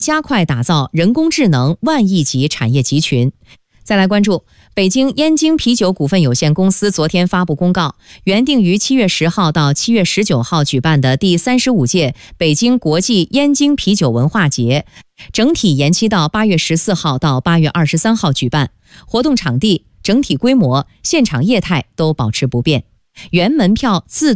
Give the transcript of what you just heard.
加快打造人工智能万亿级产业集群。再来关注北京燕京啤酒股份有限公司昨天发布公告，原定于7月10号到7月19号举办的第35届北京国际燕京啤酒文化节，整体延期到8月14号到8月23号举办，活动场地、整体规模、现场业态都保持不变，原门票自